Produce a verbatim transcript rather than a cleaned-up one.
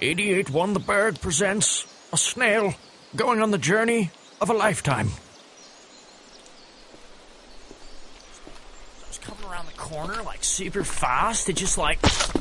eighty-eight One The Bird presents a snail going on the journey of a lifetime. It's coming around the corner like super fast. It just like